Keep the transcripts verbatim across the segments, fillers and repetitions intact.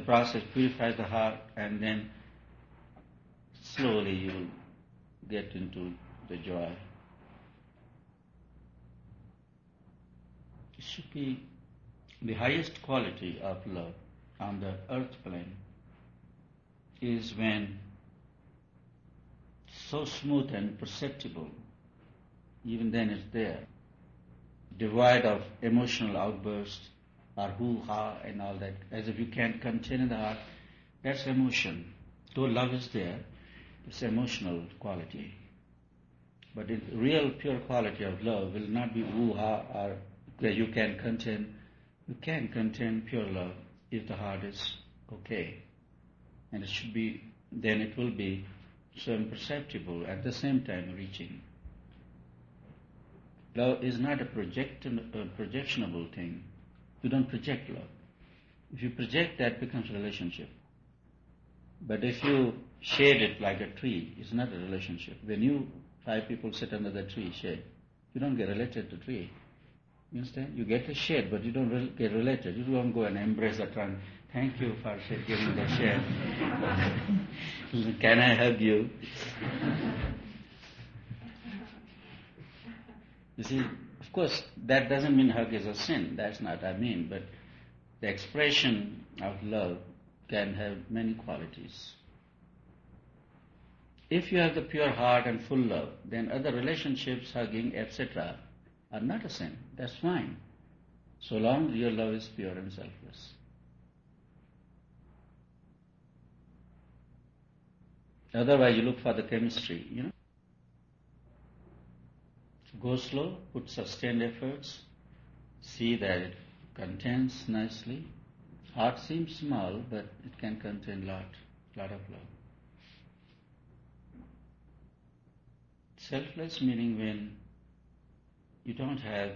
process purifies the heart, and then slowly you will get into the joy. It should be the highest quality of love on the earth plane is when so smooth and perceptible, even then it's there, devoid of emotional outbursts or hoo-ha and all that, as if you can't contain in the heart. That's emotion. Though love is there, it's emotional quality. But the real pure quality of love will not be hoo-ha or where you can contain. You can contain pure love if the heart is okay. And it should be, then it will be so imperceptible, at the same time reaching. Love is not a, project, a projectionable thing. You don't project love. If you project, that becomes a relationship. But if you shade it like a tree, it's not a relationship. When you five people sit under the tree shade, you don't get related to the tree. You understand? You get the shade, but you don't re- get related. You don't go and embrace the trunk. Thank you for giving the shade. Can I hug you? You see, of course, that doesn't mean hug is a sin. That's not what I mean. But the expression of love can have many qualities. If you have the pure heart and full love, then other relationships, hugging, et cetera, are not a sin. That's fine, so long as your love is pure and selfless. Otherwise, you look for the chemistry, you know. Go slow, put sustained efforts, see that it contains nicely. Heart seems small, but it can contain lot, lot of love. Selfless meaning when you don't have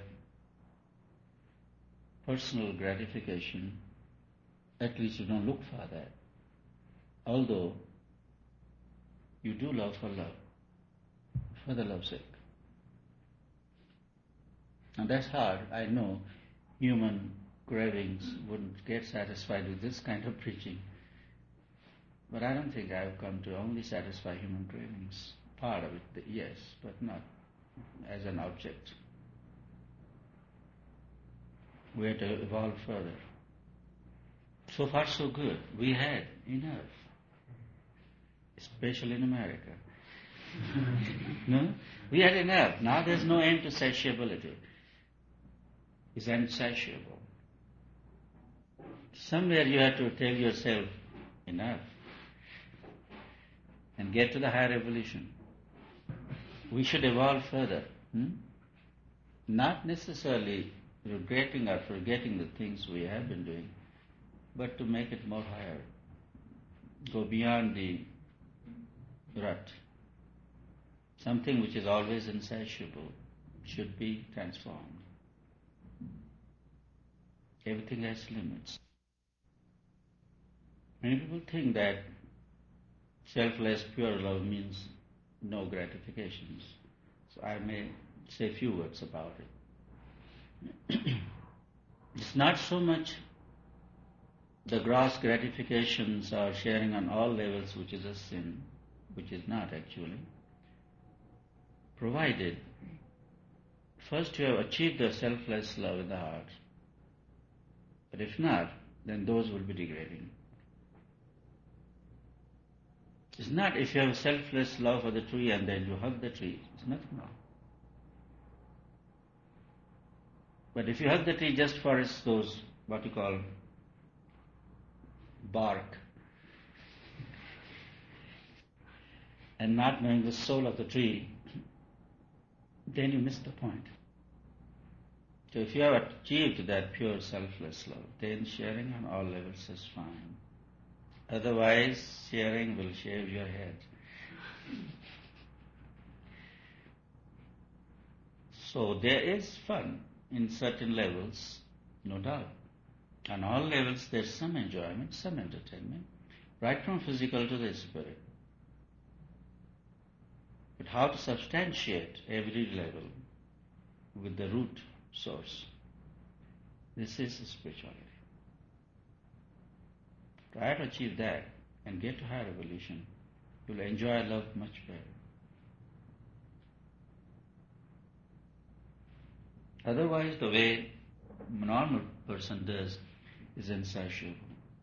personal gratification, at least you don't look for that. Although you do love for love, for the love's sake. And that's hard. I know human cravings wouldn't get satisfied with this kind of preaching. But I don't think I've come to only satisfy human cravings. Part of it, yes, but not as an object. We have to evolve further. So far so good. We had enough. Especially in America. No? We had enough. Now there's no end to satiability. It's insatiable. Somewhere you have to tell yourself, enough, and get to the higher evolution. We should evolve further. Hmm? Not necessarily regretting or forgetting the things we have been doing, but to make it more higher. Go beyond the rut. Something which is always insatiable should be transformed. Everything has limits. Many people think that selfless, pure love means no gratifications. So I may say a few words about it. It's not so much the gross gratifications or sharing on all levels which is a sin, which is not actually, provided first you have achieved the selfless love in the heart. But if not, then those will be degrading. It's not if you have a selfless love for the tree and then you hug the tree. It's nothing wrong. But if you hug the tree just for its those, what you call, bark, and not knowing the soul of the tree, then you miss the point. So if you have achieved that pure selfless love, then sharing on all levels is fine. Otherwise, sharing will shave your head. So there is fun in certain levels, no doubt. On all levels there's some enjoyment, some entertainment, right from physical to the spirit. But how to substantiate every level with the root source, this is spirituality. Try to achieve that and get to higher evolution. You'll enjoy love much better. Otherwise, the way a normal person does is insatiable.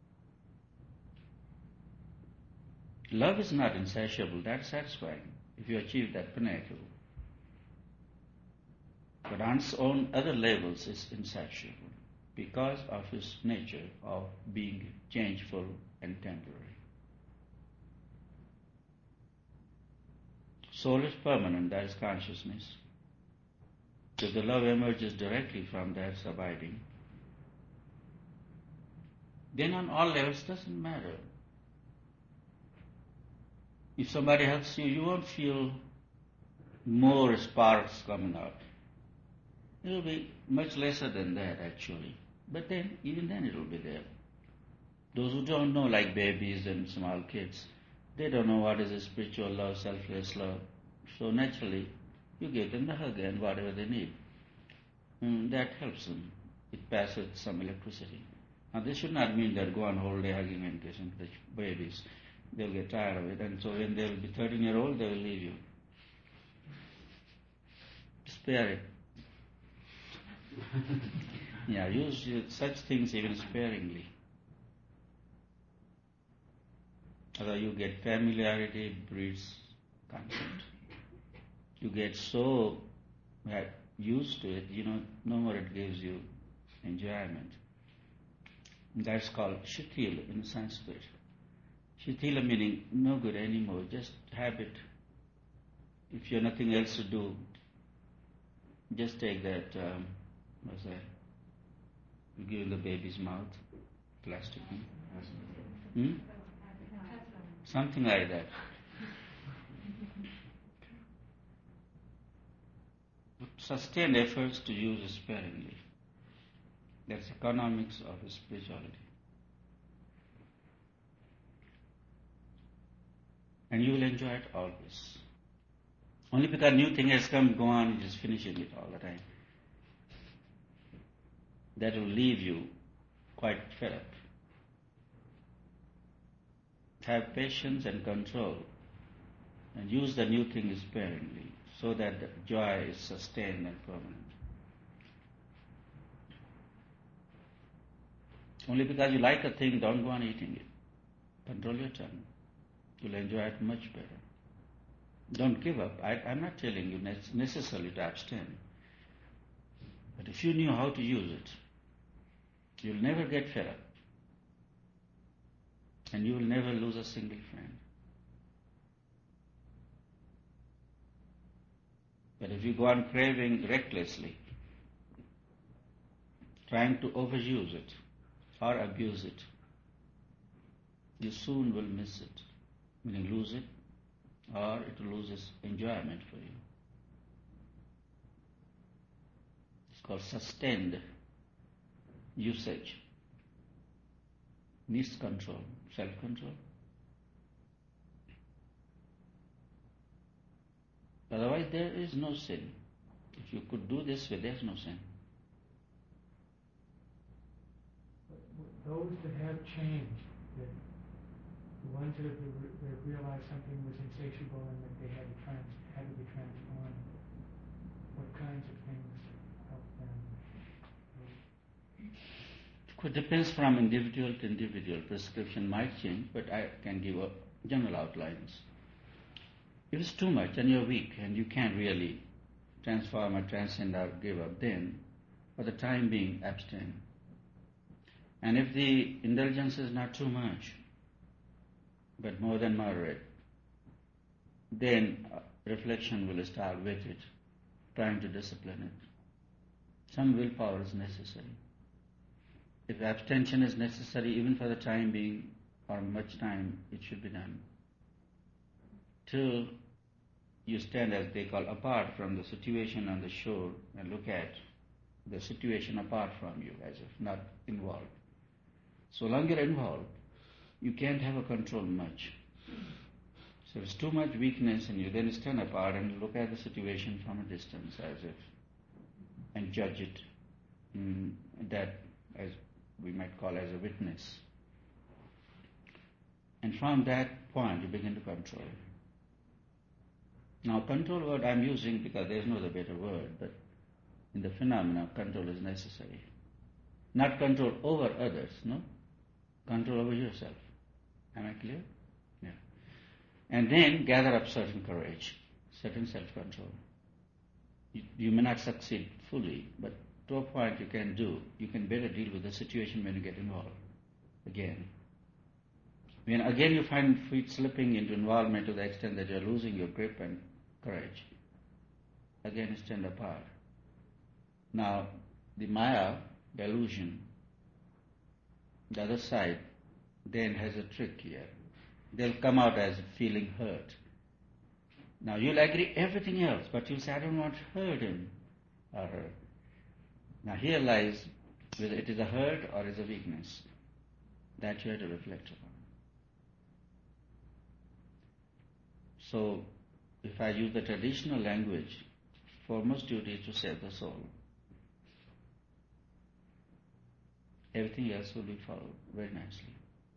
Love is not insatiable, that's satisfying if you achieve that pinnacle. But on its own other levels it's insatiable because of its nature of being changeful and temporary. Soul is permanent, that is consciousness. If the love emerges directly from that abiding, then on all levels it doesn't matter. If somebody helps you, you won't feel more sparks coming out. It will be much lesser than that actually. But then, even then it will be there. Those who don't know, like babies and small kids, they don't know what is a spiritual love, selfless love. So naturally, you give them the hug and whatever they need. And that helps them. It passes some electricity. Now this should not mean that go on whole day hugging and kissing the babies. They'll get tired of it, and so when they'll be thirteen year old, they will leave you. Spare it. Yeah, use such things even sparingly. Otherwise you get familiarity, breeds contempt. You get so used to it, you know, no more it gives you enjoyment. That's called shitila in Sanskrit. Shitila meaning no good anymore, just habit. If you have nothing else to do, just take that, um, what's that? You give in the baby's mouth, plastic thing. Hmm? Something like that. Sustained efforts to use sparingly. That's economics of spirituality. And you will enjoy it always. Only because new thing has come, go on just finishing it all the time. That will leave you quite fed up. Have patience and control and use the new thing sparingly so that the joy is sustained and permanent. Only because you like a thing, don't go on eating it. Control your tongue. You'll enjoy it much better. Don't give up. I, I'm not telling you necessarily to abstain. But if you knew how to use it, you'll never get fed up. And you will never lose a single friend. But if you go on craving recklessly, trying to overuse it or abuse it, you soon will miss it, meaning lose it, or it will lose its enjoyment for you. It's called sustained usage. Needs control, self-control. Otherwise there is no sin. If you could do this way, there's no sin. Those that have changed, that the ones that have, that have realized something was insatiable and that they had to, trans, had to be transformed, what kinds of things help them? It depends from individual to individual. Prescription might change, but I can give a general outlines. If it's too much and you're weak and you can't really transform or transcend or give up, then for the time being abstain. And if the indulgence is not too much, but more than moderate, then reflection will start with it, trying to discipline it. Some willpower is necessary. If abstention is necessary, even for the time being, or much time, it should be done. Till you stand, as they call, apart from the situation on the shore and look at the situation apart from you, as if not involved. So long you're involved, you can't have a control much. So if it's too much weakness in you, then stand apart and look at the situation from a distance, as if, and judge it. Mm, that, as we might call as a witness. And from that point you begin to control. Now control word I'm using because there is no other better word, but in the phenomena control is necessary. Not control over others, no? Control over yourself. Am I clear? Yeah. And then gather up certain courage, certain self-control. You, you may not succeed fully, but to a point you can do. You can better deal with the situation when you get involved. Again. When again you find feet slipping into involvement to the extent that you are losing your grip and courage, again stand apart. Now, the Maya, the illusion, the other side, then has a trick here. They'll come out as feeling hurt. Now, you'll agree everything else, but you'll say, I don't want to hurt him or her. Now, here lies whether it is a hurt or is a weakness. That you have to reflect upon. So, if I use the traditional language, foremost duty is to save the soul. Everything else will be followed very nicely.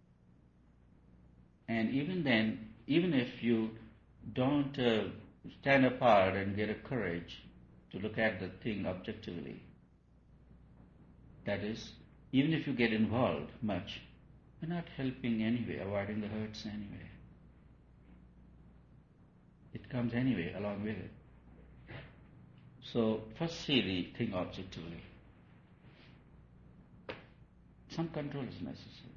And even then, even if you don't uh, stand apart and get a courage to look at the thing objectively, that is, even if you get involved much, you're not helping anyway, avoiding the hurts anyway. It comes anyway along with it. So first see the thing objectively. Some control is necessary.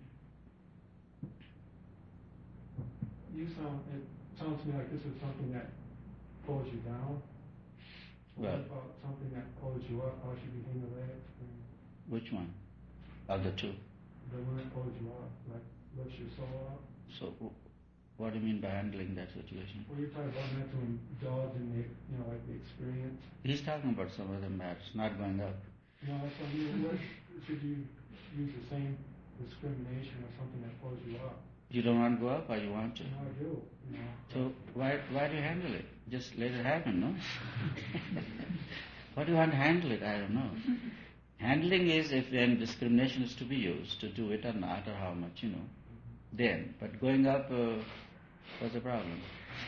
You sound, it sounds to me like this is something that pulls you down. Well, what about something that pulls you up? How should you handle that? Which one? Of the two? The one that pulls you up, like lifts your soul up. So what do you mean by handling that situation? Well, you're talking about not to indulge in the, you know, like the experience. He's talking about some other matters, not going up. No, that's what I mean. What, should you use the same discrimination or something that pulls you up? You don't want to go up or you want to? No, I do. You know, so why why do you handle it? Just let it happen, no? Why do you want to handle it? I don't know. Handling is if then discrimination is to be used, to do it or not, or how much, you know. Then, but going up, uh, what's the problem?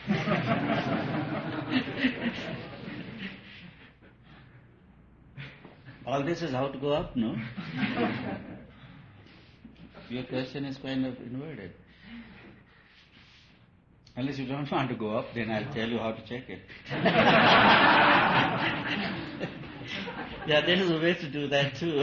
All this is how to go up, no? Your question is kind of inverted. Unless you don't want to go up, then I'll tell you how to check it. Yeah, there is a way to do that too.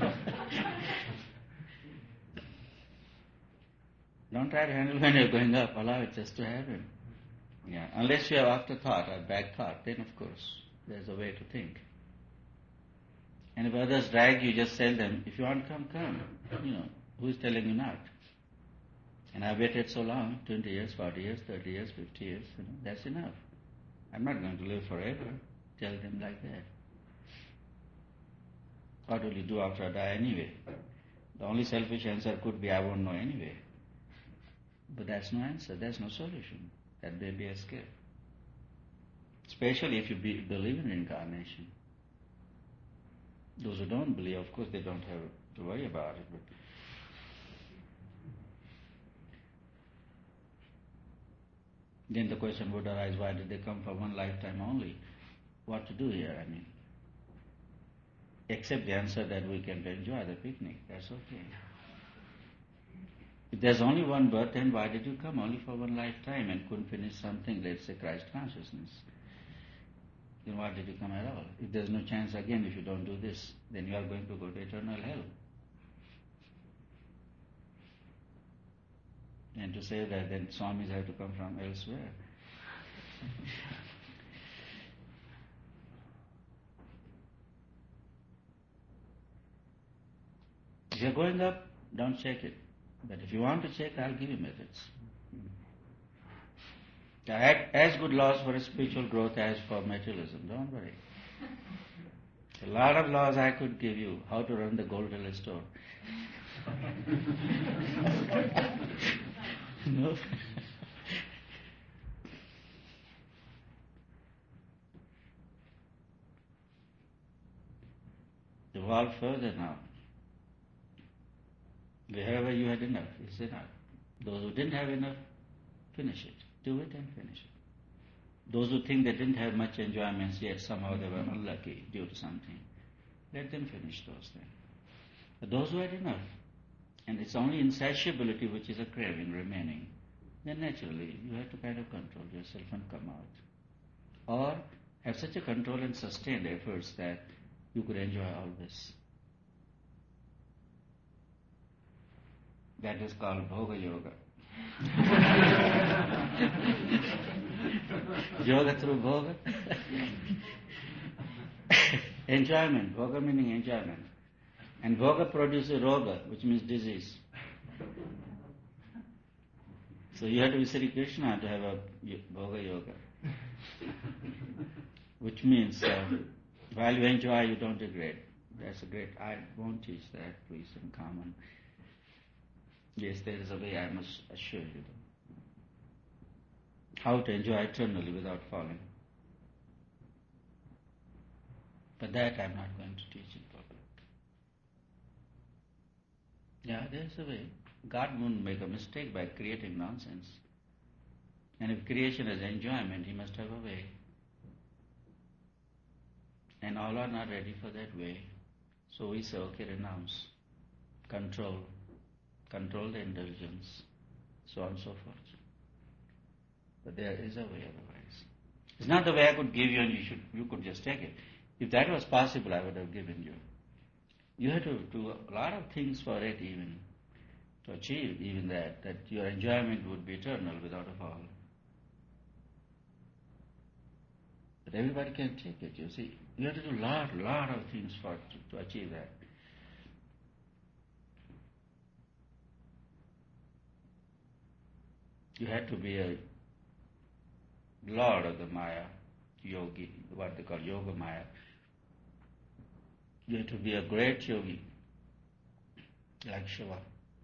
Don't try to handle when you're going up. Allow it just to happen. Yeah, unless you have afterthought or bad thought, then of course there's a way to think. And if others drag you, just tell them, if you want to come, come. You know, who is telling you not? And I've waited so long, twenty years, forty years, thirty years, fifty years, you know, that's enough. I'm not going to live forever. Tell them like that. What will you do after I die anyway? The only selfish answer could be, I won't know anyway. But that's no answer, that's no solution. That may be escape. Especially if you be, believe in reincarnation. Those who don't believe, of course, they don't have to worry about it. But then the question would arise, why did they come for one lifetime only? What to do here, I mean? Except the answer that we can enjoy the picnic, that's okay. If there's only one birth, then why did you come only for one lifetime and couldn't finish something, let's say Christ consciousness? Then why did you come at all? If there's no chance again, if you don't do this, then you are going to go to eternal hell. And to say that, then Swamis have to come from elsewhere. If you're going up, don't check it. But if you want to check, I'll give you methods. I had as good laws for spiritual growth as for materialism, don't worry. A lot of laws I could give you, how to run the Goldwiller store. No? Evolve further now. Wherever you had enough, is enough. Those who didn't have enough, finish it. Do it and finish it. Those who think they didn't have much enjoyments yet somehow they were unlucky due to something, let them finish those things. But those who had enough, and it's only insatiability which is a craving remaining, then naturally you have to kind of control yourself and come out. Or have such a control and sustained efforts that you could enjoy always. That is called Bhoga Yoga. Yoga through Bhoga. Enjoyment, Bhoga meaning enjoyment. And Bhoga produces Roga, which means disease. So you have to be Sri Krishna to have a Bhoga Yoga. Which means uh, while you enjoy, you don't degrade. That's a great, I won't teach that, please, in common. Yes, there is a way, I must assure you. How to enjoy eternally without falling. But that I'm not going to teach in public. Yeah, there's a way. God won't make a mistake by creating nonsense. And if creation is enjoyment, He must have a way. And all are not ready for that way. So we say, okay, renounce, control, control the indulgence, so on and so forth. But there is a way otherwise. It's not the way I could give you and you should you could just take it. If that was possible, I would have given you. You have to do a lot of things for it even, to achieve even that, that your enjoyment would be eternal without a fall. But everybody can take it, you see. You have to do a lot, lot of things for to, to achieve that. You have to be a lord of the Maya, yogi, what they call Yoga Maya. You have to be a great yogi, like Shiva.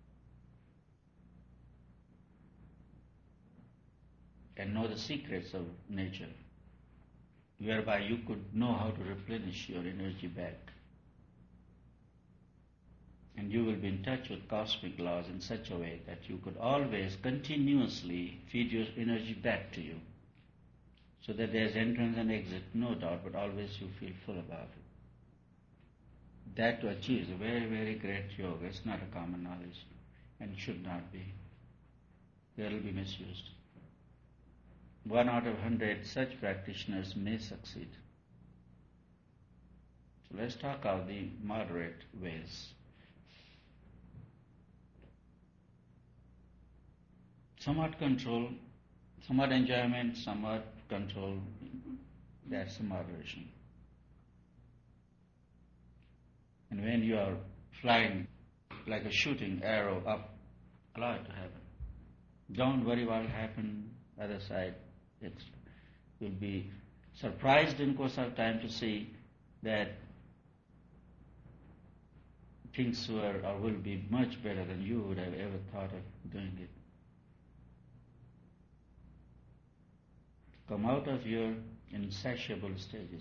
And know the secrets of nature, whereby you could know how to replenish your energy back. And you will be in touch with cosmic laws in such a way that you could always continuously feed your energy back to you. So that there's entrance and exit, no doubt, but always you feel full about it. That to achieve is a very, very great yoga. It's not a common knowledge and should not be. There will be misused. One out of a hundred such practitioners may succeed. So let's talk of the moderate ways. Somewhat control, somewhat enjoyment, somewhat control, that's the moderation. And when you are flying like a shooting arrow up, allow it to happen. Don't worry what will happen other side. It's, you'll be surprised in course of time to see that things were or will be much better than you would have ever thought of doing it. Come out of your insatiable stages.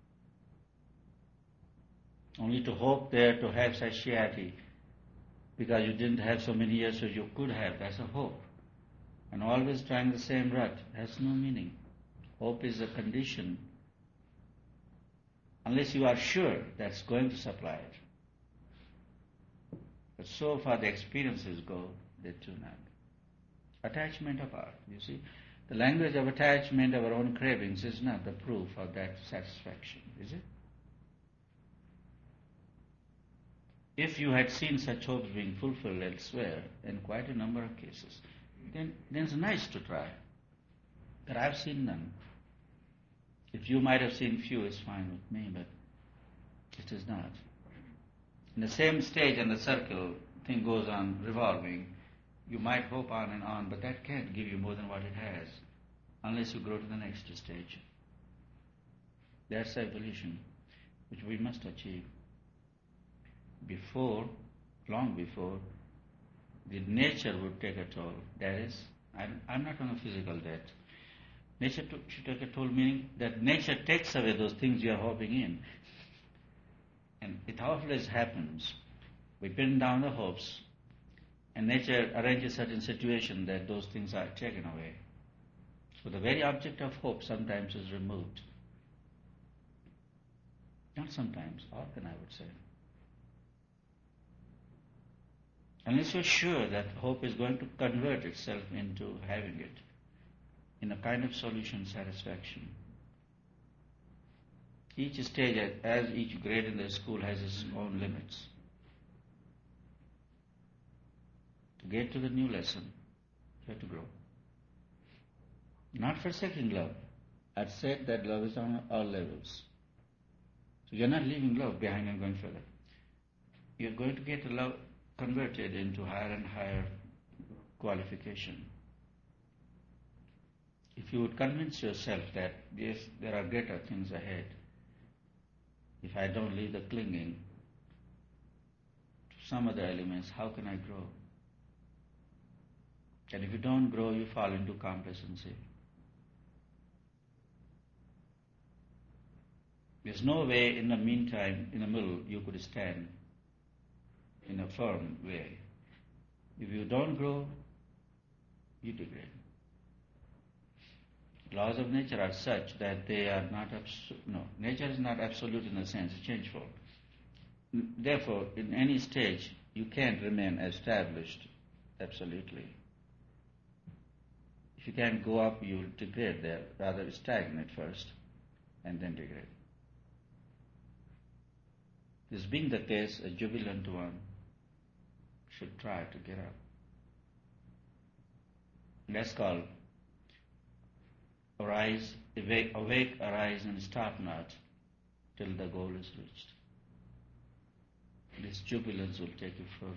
Only to hope there to have satiety because you didn't have so many years so you could have, that's a hope. And always trying the same rut has no meaning. Hope is a condition unless you are sure that's going to supply it. But so far the experiences go, they do not. Attachment apart, you see. The language of attachment of our own cravings is not the proof of that satisfaction, is it? If you had seen such hopes being fulfilled elsewhere, in quite a number of cases, then, then it's nice to try. But I've seen none. If you might have seen few, it's fine with me, but it is not. In the same stage in the circle, thing goes on revolving. You might hope on and on, but that can't give you more than what it has, unless you grow to the next stage. That's evolution, which we must achieve. Before, long before, the nature would take a toll. That is, I'm, I'm not on a physical death. Nature to, should take a toll, meaning that nature takes away those things you are hoping in. And it always happens. We pin down the hopes, And nature arranges certain situation that those things are taken away. So the very object of hope sometimes is removed. Not sometimes, often I would say. Unless you're sure that hope is going to convert itself into having it in a kind of solution satisfaction. Each stage, as each grade in the school has its own limits. To get to the new lesson, you have to grow. Not forsaking love. I've said that love is on all levels. So you're not leaving love behind and going further. You're going to get love converted into higher and higher qualification. If you would convince yourself that yes, there are greater things ahead, if I don't leave the clinging to some other elements, how can I grow? And if you don't grow, you fall into complacency. There's no way in the meantime, in the middle, you could stand in a firm way. If you don't grow, you degrade. Laws of nature are such that they are not absolute. No, nature is not absolute in a sense, it's changeful. Therefore, in any stage, you can't remain established absolutely. If you can't go up, you will degrade there, rather stagnate first and then degrade. This being the case, a jubilant one should try to get up. That's called arise, awake, awake, arise, and stop not till the goal is reached. This jubilance will take you further.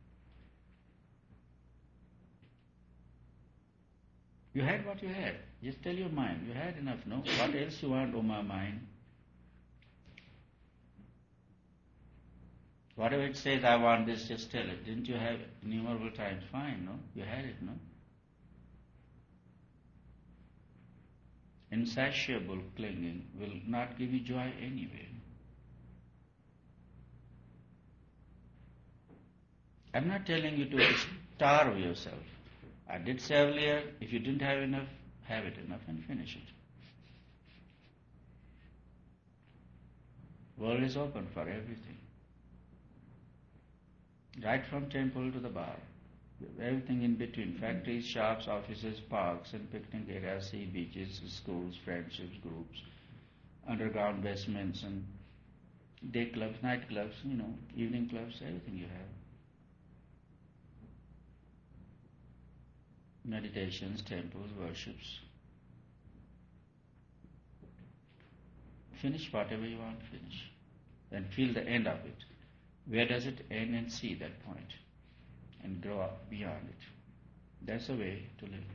You had what you had. Just tell your mind, you had enough, no? What else you want, oh my mind? Whatever it says, I want this, just tell it. Didn't you have it innumerable times? Fine, no? You had it, no? Insatiable clinging will not give you joy anyway. I'm not telling you to starve yourself. I did say earlier, if you didn't have enough, have it enough and finish it. World is open for everything. Right from temple to the bar. Everything in between. Factories, shops, offices, parks and picnic areas, sea beaches, schools, friendships, groups, underground basements and day clubs, night clubs, you know, evening clubs, everything you have. Meditations, temples, worships. Finish whatever you want to finish. Then feel the end of it. Where does it end, and see that point and grow up beyond it. That's the way to live.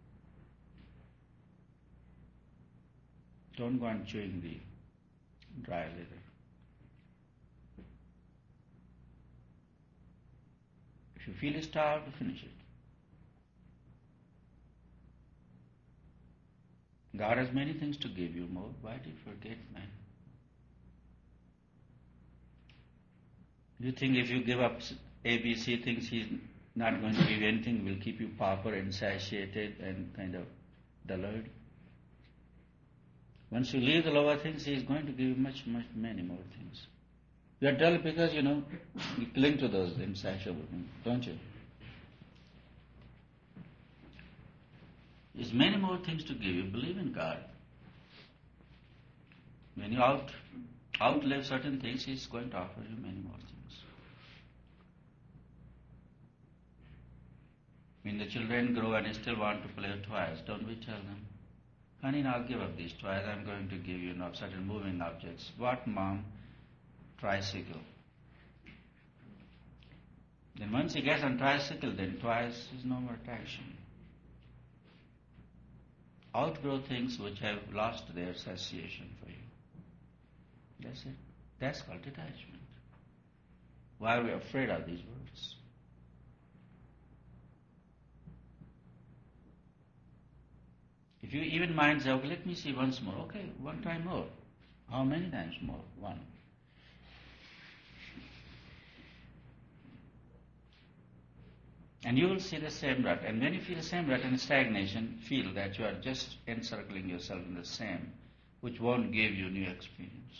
Don't go on chewing the dry leather. If you feel starved, finish it. God has many things to give you more. Why do you forget, man? You think if you give up A, B, C things, He's not going to give you anything, will keep you pauper and satiated and kind of dullard. Once you leave the lower things, He is going to give you much, much, many more things. You are dull because, you know, you cling to those insatiable things, don't you? There's many more things to give you. Believe in God. When you out outlive certain things, He's going to offer you many more things. When the children grow and still want to play toys, don't we tell them, honey, now give up these toys, I'm going to give you, you know, certain moving objects. What, Mom? Tricycle. Then once he gets on tricycle, then toys is no more attraction. Outgrow things which have lost their satiation for you. That's it. That's called detachment. Why are we afraid of these words? If you even mind say, okay, let me see once more. Okay, one time more. How many times more? One. And you will see the same rut. And when you feel the same rut and stagnation, feel that you are just encircling yourself in the same, which won't give you new experience.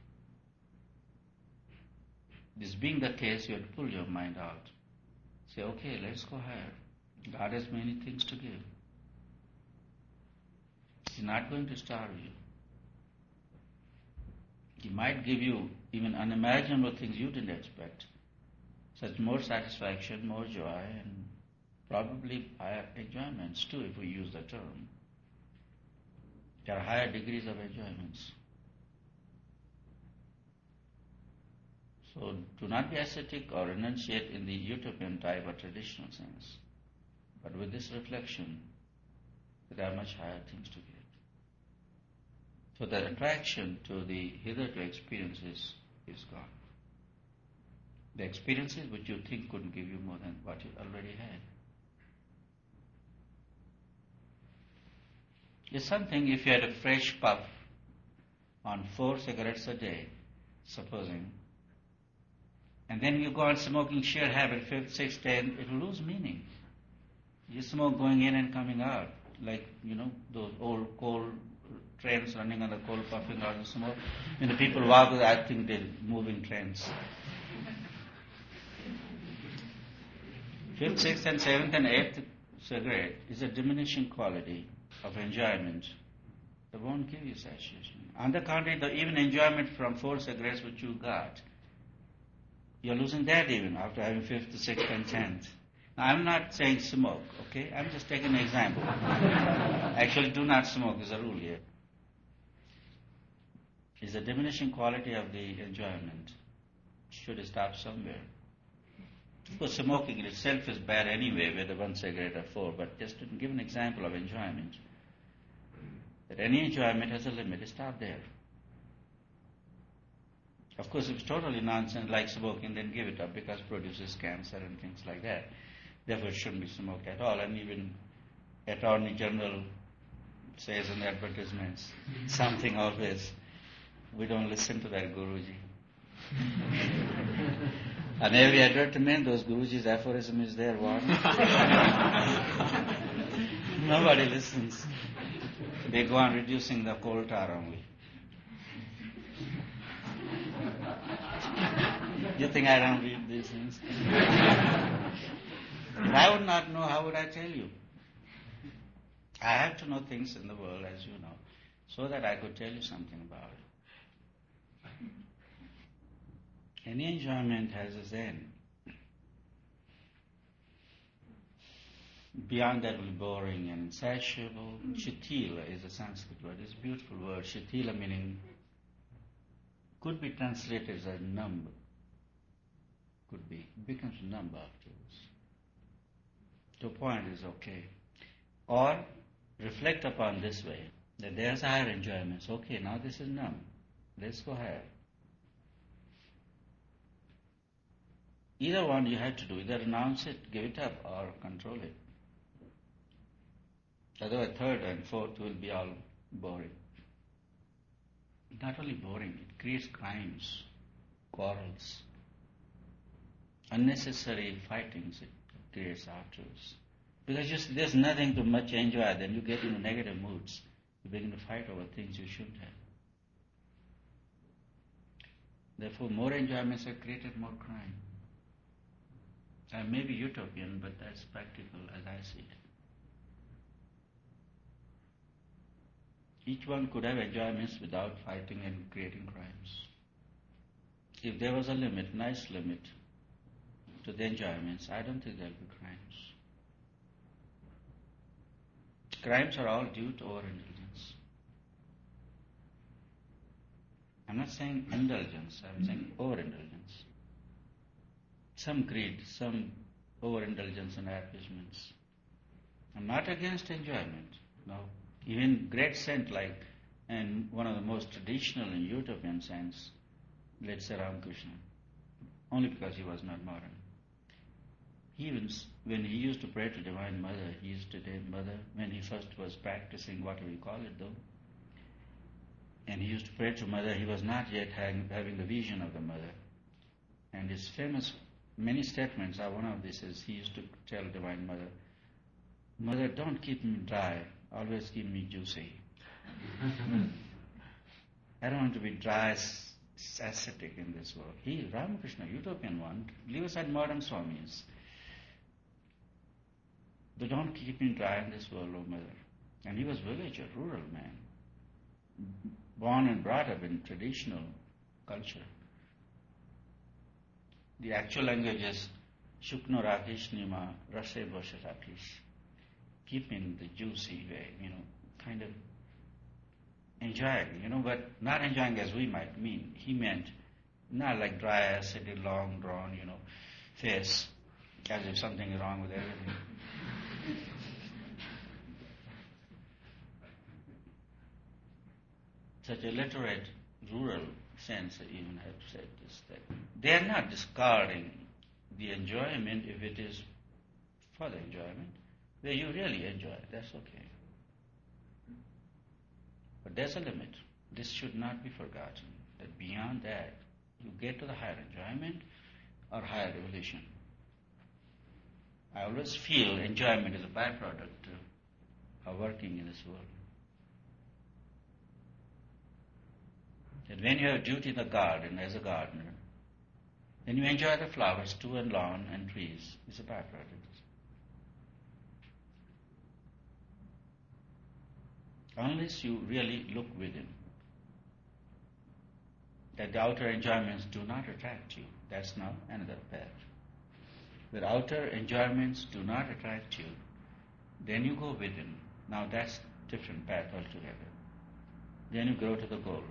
This being the case, you have to pull your mind out. Say, okay, let's go higher. God has many things to give. He's not going to starve you. He might give you even unimaginable things you didn't expect, such more satisfaction, more joy, and probably higher enjoyments too, if we use the term. There are higher degrees of enjoyments. So do not be ascetic or renunciate in the utopian type or traditional sense, but with this reflection, there are much higher things to give. So the attraction to the hitherto experiences is gone. The experiences which you think couldn't give you more than what you already had. It's something if you had a fresh puff on four cigarettes a day, supposing, and then you go on smoking sheer habit, fifth, sixth, ten, it will lose meaning. You smoke going in and coming out, like, you know, those old coal trains running on the coal, puffing out the smoke. When the people walk, I think they're moving trains. Fifth, sixth, and seventh, and eighth cigarette is a diminishing quality of enjoyment. It won't give you satiation. On the contrary, the even enjoyment from four cigarettes which you got, you're losing that even after having fifth, sixth, and tenth. Now, I'm not saying smoke, okay? I'm just taking an example. Actually, do not smoke is a rule here. It's a diminishing quality of the enjoyment. Should stop somewhere. Of course, smoking in itself is bad anyway, whether one cigarette or four, but just to give an example of enjoyment. That any enjoyment has a limit, stop there. Of course, if it's totally nonsense like smoking, then give it up because it produces cancer and things like that. Therefore, it shouldn't be smoked at all. And even Attorney General says in the advertisements something always, we don't listen to that Guruji. And every advertisement, those Guruji's aphorism is there, what? Nobody listens. They go on reducing the coal tar only. You think I don't read these things? If I would not know, how would I tell you? I have to know things in the world, as you know, so that I could tell you something about it. Any enjoyment has its end. Beyond that will be boring and insatiable. Shitila is a Sanskrit word. It's a beautiful word. Shitila meaning, could be translated as numb. Could be. It becomes numb afterwards. To a point is okay. Or reflect upon this way, that there's higher enjoyments. Okay, now this is numb. Let's go higher. Either one you have to do. Either renounce it, give it up, or control it. Otherwise, third and fourth will be all boring. Not only boring, it creates crimes, quarrels, unnecessary fightings it creates afterwards. Because just, there's nothing to much enjoy, then you get into negative moods. You begin to fight over things you shouldn't have. Therefore, more enjoyments have created more crime. I may be utopian, but that's practical as I see it. Each one could have enjoyments without fighting and creating crimes. If there was a limit, nice limit, to the enjoyments, I don't think there will be crimes. Crimes are all due to overindulgence. I'm not saying indulgence, I'm saying overindulgence. Some greed, some overindulgence and appeasements. I'm not against enjoyment, no. Even great saint like, and one of the most traditional in utopian sense, let's say Ramakrishna, only because he was not modern. He even, when he used to pray to Divine Mother, he used to say Mother, when he first was practicing, whatever you call it though, and he used to pray to Mother, he was not yet having, having the vision of the Mother. And his famous many statements are one of these is he used to tell Divine Mother, Mother, don't keep me dry, always keep me juicy. I don't want to be dry, ascetic in this world. He, Ramakrishna, utopian one, leave aside modern Swamis. But don't keep me dry in this world, O Mother. And he was villager, rural man, born and brought up in traditional culture. The actual language is Shukno Rakesh Nima Rase Bosha Rakesh. Keep in the juicy way, you know, kind of enjoying, you know, but not enjoying as we might mean. He meant not like dry, acidic, long drawn, you know, face, as if something is wrong with everything. Such a literate, rural sense, I even have said this, that they are not discarding the enjoyment if it is for the enjoyment, where you really enjoy, that's okay. But there's a limit. This should not be forgotten, that beyond that, you get to the higher enjoyment or higher evolution. I always feel enjoyment is a byproduct of working in this world. That when you have duty in the garden as a gardener, then you enjoy the flowers too, and lawn and trees. It's a byproduct. Unless you really look within, that the outer enjoyments do not attract you. That's now another path. Where outer enjoyments do not attract you, then you go within. Now that's different path altogether. Then you grow to the goal,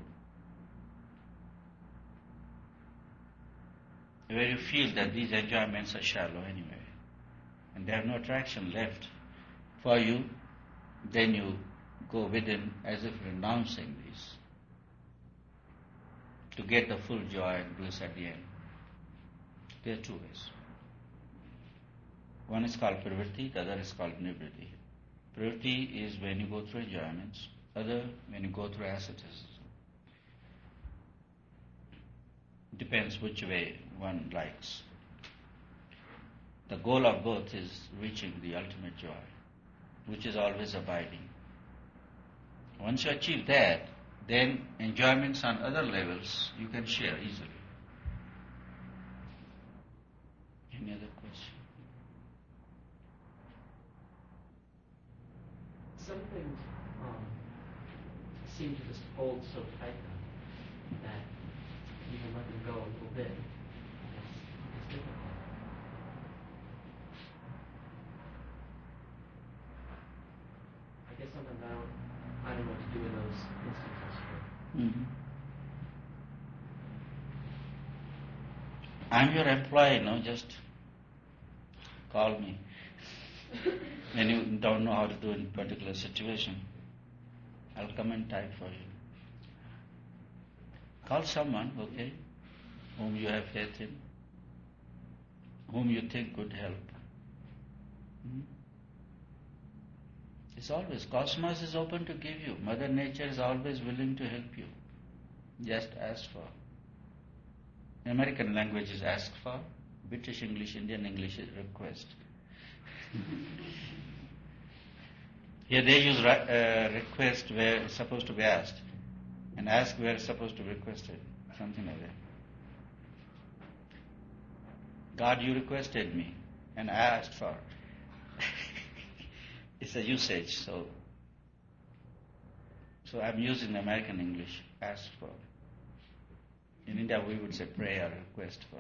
where you feel that these enjoyments are shallow anyway, and they have no attraction left for you. Then you go within as if renouncing these to get the full joy and bliss at the end. There are two ways. One is called pravritti, the other is called nivritti. Pravritti is when you go through enjoyments, other when you go through asceticism. Depends which way one likes. The goal of both is reaching the ultimate joy, which is always abiding. Once you achieve that, then enjoyments on other levels you can share easily. Any other question? Some things um, seem to just hold so tight now that even let them go a little bit, it's, it's difficult. I guess sometimes I don't, I don't know what to do in those instances. Mm-hmm. I'm your employee, no? Just call me when you don't know how to do in a particular situation. I'll come and type for you. Call someone, okay, whom you have faith in, whom you think could help. Hmm? It's always, cosmos is open to give you. Mother Nature is always willing to help you. Just ask for. American language is ask for. British English, Indian English is request. Here they use uh, request where it's supposed to be asked, and ask where it's supposed to be requested. Something like that. God, you requested me, and I asked for. It's a usage, so so I'm using American English, ask for. In India we would say pray or request for.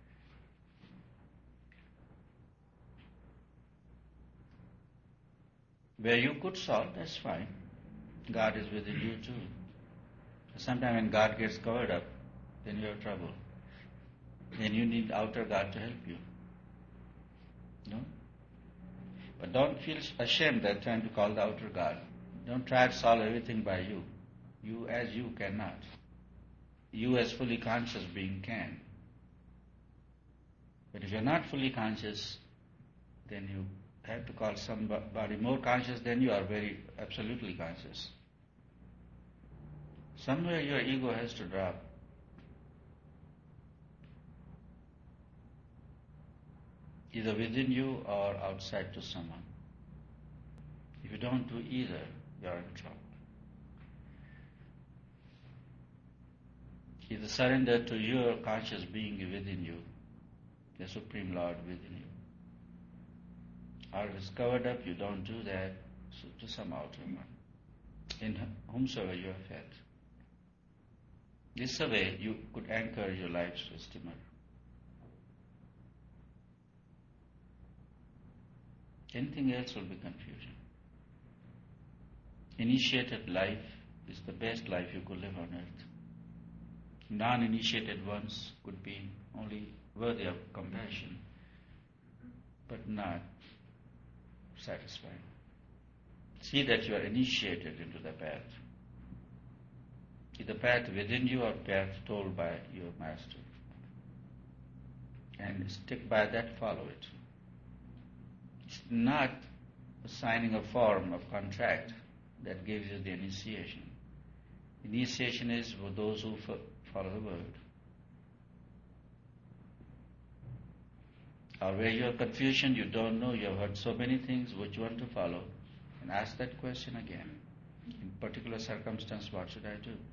Where you could solve, that's fine. God is within you too. Sometimes when God gets covered up, then you have trouble. Then you need outer God to help you. No? But don't feel ashamed that trying to call the outer God. Don't try to solve everything by you. You as you cannot. You as fully conscious being can. But if you're not fully conscious, then you have to call somebody more conscious than you are, very absolutely conscious. Somewhere your ego has to drop. either within you or outside to someone. If you don't do either, you are in trouble. Either surrender to your conscious being within you, the Supreme Lord within you. Or if it's covered up, you don't do that, so to some outer one, in whomsoever you have faith. This way you could anchor your life's steamer. Anything else will be confusion. Initiated life is the best life you could live on earth. Non-initiated ones could be only worthy of compassion, but not satisfying. See that you are initiated into the path. Either path within you or path told by your master. And stick by that, follow it. It's not signing a form of contract that gives you the initiation. Initiation is for those who follow the word. Or where you are confusion, you don't know, you have heard so many things, which one to follow, and ask that question again. In particular circumstance, what should I do?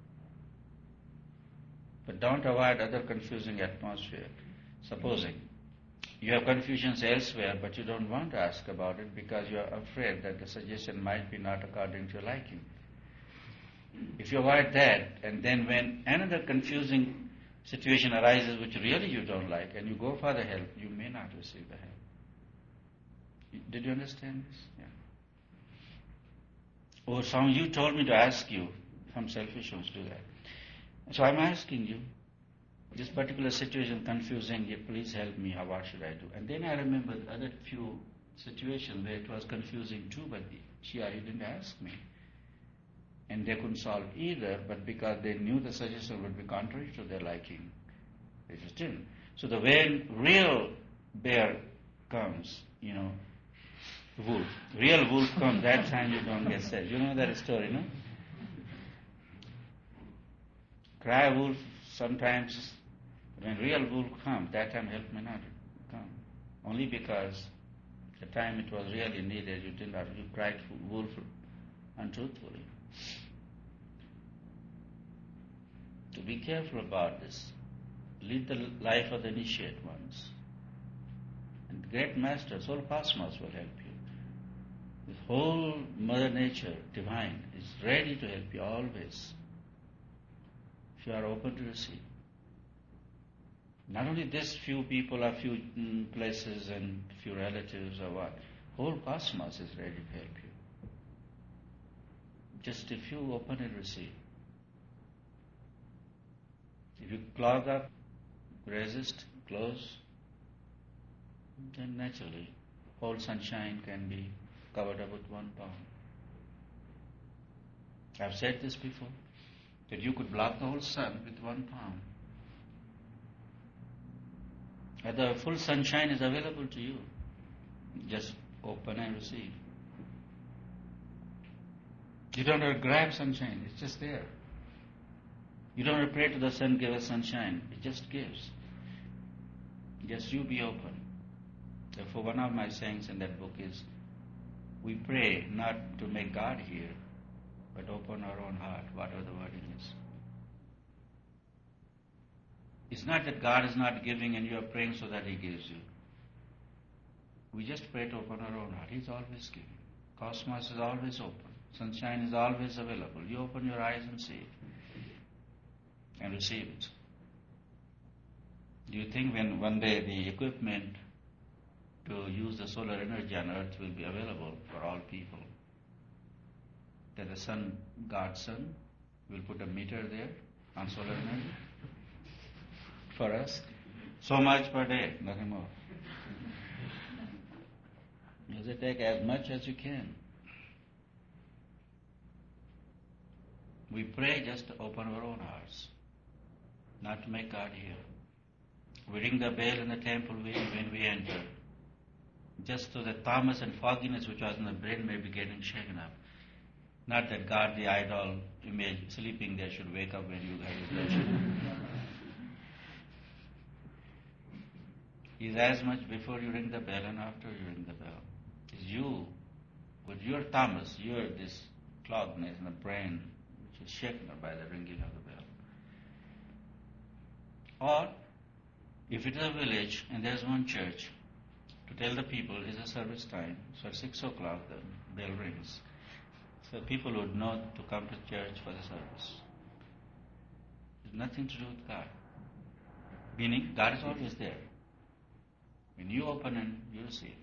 But don't avoid other confusing atmosphere. Supposing you have confusions elsewhere, but you don't want to ask about it because you are afraid that the suggestion might be not according to your liking. If you avoid that, and then when another confusing situation arises which really you don't like, and you go for the help, you may not receive the help. Did you understand this? Yeah. Or some you told me to ask you, some selfish ones do that. So I'm asking you, this particular situation confusing, you please help me, how, what should I do? And then I remember the other few situations where it was confusing too, but she or he didn't ask me. And they couldn't solve either, but because they knew the suggestion would be contrary to their liking, they just didn't. So the when real bear comes, you know, wolf, real wolf comes, that time you don't get sad. You know that story, no? Cry wolf, sometimes when real wolf comes, that time help may not come. Only because the time it was really needed, you didn't have, you cried wolf untruthfully. To be careful about this. Lead the life of the initiate ones. And the great masters, whole cosmos will help you. This whole Mother Nature, divine, is ready to help you always. If you are open to receive. Not only this few people or few mm, places and few relatives or what, whole cosmos is ready to help you. Just if you open and receive. If you clog up, resist, close, then naturally whole sunshine can be covered up with one palm. I've said this before, that you could block the whole sun with one palm. And the full sunshine is available to you. Just open and receive. You don't have to grab sunshine, it's just there. You don't have to pray to the sun, give us sunshine, it just gives. Just you be open. Therefore, one of my sayings in that book is, we pray not to make God hear, but open our own heart, whatever the wording is. It's not that God is not giving and you are praying so that He gives you. We just pray to open our own heart. He's always giving. Cosmos is always open. Sunshine is always available. You open your eyes and see it. And receive it. Do you think when one day the equipment to use the solar energy on earth will be available for all people? That the sun, God's sun, will put a meter there on solar energy? For us? So much per day, nothing more. You have to take as much as you can. We pray just to open our own hearts, not to make God hear. We ring the bell in the temple when we enter, just so that Thomas and fogginess which was in the brain may be getting shaken up. Not that God, the idol image, sleeping there should wake up when you guys are is as much before you ring the bell and after you ring the bell. It's you, with your Thomas, you're this cloggedness in the brain which is shaken by the ringing of the bell. Or, if it is a village and there's one church, to tell the people it's a service time, so at six o'clock the bell rings. So people would know to come to church for the service. It's nothing to do with God. Meaning, God is always there. When you open and you receive.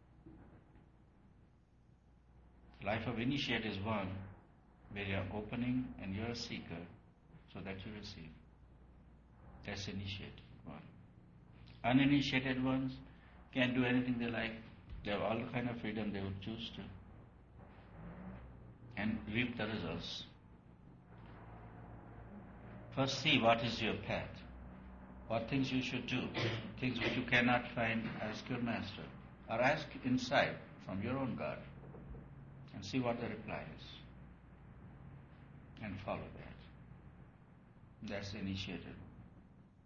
Life of initiate is one where you are opening and you are a seeker so that you receive. That's initiated one. Uninitiated ones can do anything they like. They have all the kind of freedom they would choose to. And reap the results. First see what is your path. What things you should do. Things which you cannot find, ask your master. Or ask inside from your own God. And see what the reply is. And follow that. That's the initiated.